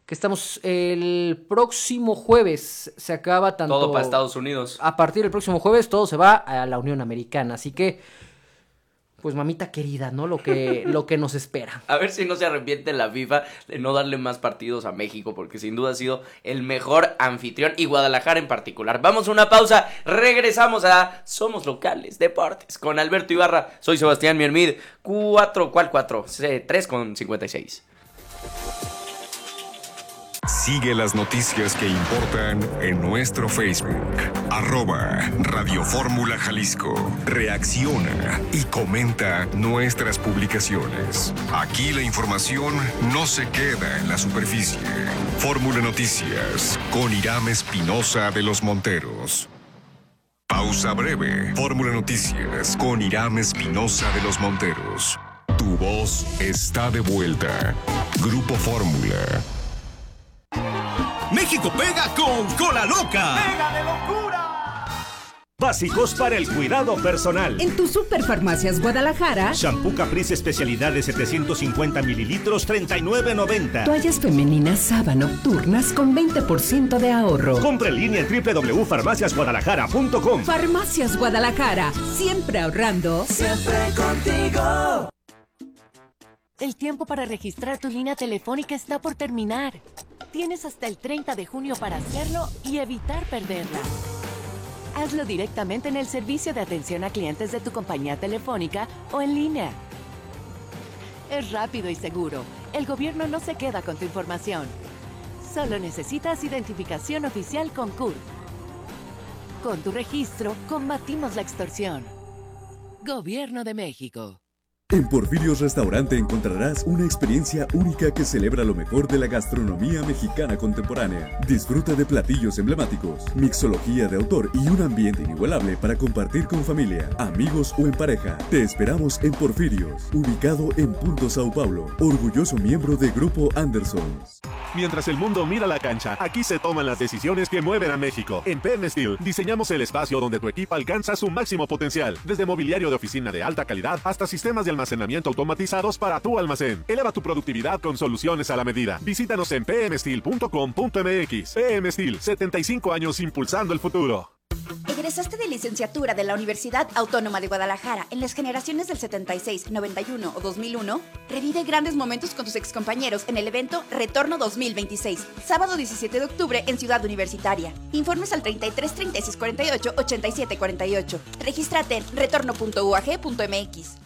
que estamos el próximo jueves. Se acaba tanto... Todo para Estados Unidos. A partir del próximo jueves todo se va a la Unión Americana. Así que, pues mamita querida, ¿no? Lo que nos espera. A ver si no se arrepiente la FIFA de no darle más partidos a México, porque sin duda ha sido el mejor anfitrión, y Guadalajara en particular. Vamos a una pausa, regresamos a Somos Locales Deportes con Alberto Ibarra. Soy Sebastián Miermid. 3:56. Sigue las noticias que importan en nuestro Facebook. @Radio Fórmula Jalisco. Reacciona y comenta nuestras publicaciones. Aquí la información no se queda en la superficie. Fórmula Noticias con Irán Espinosa de los Monteros. Pausa breve. Fórmula Noticias con Irán Espinosa de los Monteros. Tu voz está de vuelta. Grupo Fórmula. México pega con Cola Loca. ¡Pega de locura! Básicos para el cuidado personal. En tu Superfarmacias Guadalajara. Shampoo Caprice especialidad de 750 mililitros, $39.90. Toallas femeninas Saba nocturnas con 20% de ahorro. Compra en línea en www.farmaciasguadalajara.com. Farmacias Guadalajara, siempre ahorrando. Siempre contigo. El tiempo para registrar tu línea telefónica está por terminar. Tienes hasta el 30 de junio para hacerlo y evitar perderla. Hazlo directamente en el servicio de atención a clientes de tu compañía telefónica o en línea. Es rápido y seguro. El gobierno no se queda con tu información. Solo necesitas identificación oficial con CURP. Con tu registro, combatimos la extorsión. Gobierno de México. En Porfirio's Restaurante encontrarás una experiencia única que celebra lo mejor de la gastronomía mexicana contemporánea. Disfruta de platillos emblemáticos, mixología de autor y un ambiente inigualable para compartir con familia, amigos o en pareja. Te esperamos en Porfirio's, ubicado en Punto Sao Paulo, orgulloso miembro de Grupo Anderson. Mientras el mundo mira la cancha, aquí se toman las decisiones que mueven a México. En PM Steel diseñamos el espacio donde tu equipo alcanza su máximo potencial, desde mobiliario de oficina de alta calidad hasta sistemas de almacenamiento automatizados para tu almacén. Eleva tu productividad con soluciones a la medida. Visítanos en pmsteel.com.mx. PM Steel, 75 años impulsando el futuro. Egresaste de licenciatura de la Universidad Autónoma de Guadalajara en las generaciones del 76, 91 o 2001. Revive grandes momentos con tus excompañeros en el evento Retorno 2026, sábado 17 de octubre en Ciudad Universitaria. Informes al 33 36 48 87 48. Regístrate en retorno.uag.mx.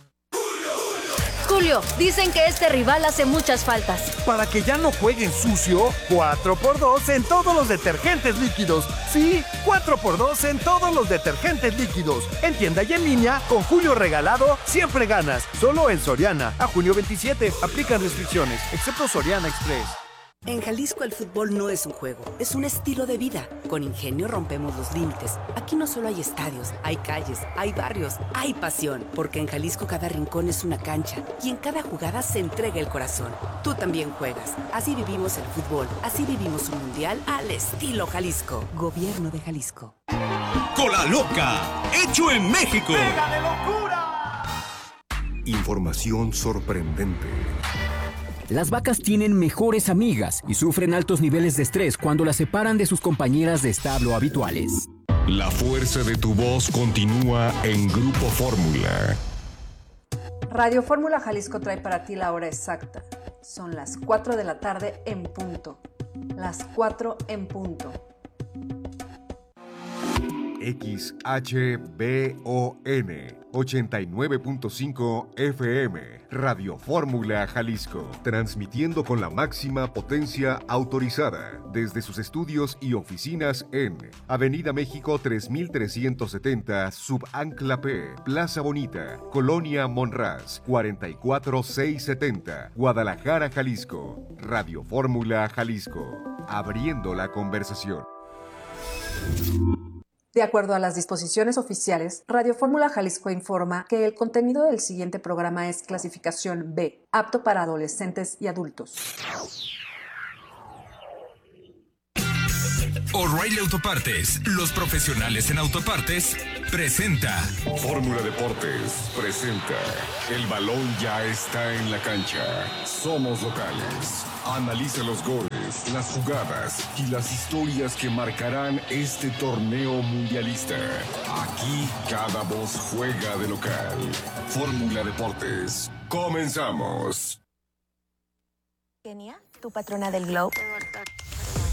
Julio, dicen que este rival hace muchas faltas. Para que ya no jueguen sucio, 4x2 en todos los detergentes líquidos. Sí, 4x2 en todos los detergentes líquidos. En tienda y en línea, con Julio regalado, siempre ganas. Solo en Soriana. A junio 27, aplican restricciones, excepto Soriana Express. En Jalisco el fútbol no es un juego, es un estilo de vida. Con Ingenio rompemos los límites. Aquí no solo hay estadios, hay calles, hay barrios, hay pasión. Porque en Jalisco cada rincón es una cancha y en cada jugada se entrega el corazón. Tú también juegas. Así vivimos el fútbol, así vivimos un mundial al estilo Jalisco. Gobierno de Jalisco. Cola Loca, hecho en México. ¡Pega de locura! Información sorprendente. Las vacas tienen mejores amigas y sufren altos niveles de estrés cuando las separan de sus compañeras de establo habituales. La fuerza de tu voz continúa en Grupo Fórmula. Radio Fórmula Jalisco trae para ti la hora exacta. Son las 4 de la tarde en punto. Las 4 en punto. XHBON 89.5 FM, Radio Fórmula Jalisco, transmitiendo con la máxima potencia autorizada desde sus estudios y oficinas en Avenida México 3370, Subancla P, Plaza Bonita, Colonia Monraz, 44670, Guadalajara, Jalisco. Radio Fórmula Jalisco, abriendo la conversación. De acuerdo a las disposiciones oficiales, Radio Fórmula Jalisco informa que el contenido del siguiente programa es clasificación B, apto para adolescentes y adultos. O'Reilly Autopartes, los profesionales en autopartes, presenta. Fórmula Deportes presenta. El balón ya está en la cancha. Somos locales. Analiza los goles, goles, las jugadas y las historias que marcarán este torneo mundialista. Aquí cada voz juega de local. Fórmula Deportes. Comenzamos. Kenia, tu patrona del Globe.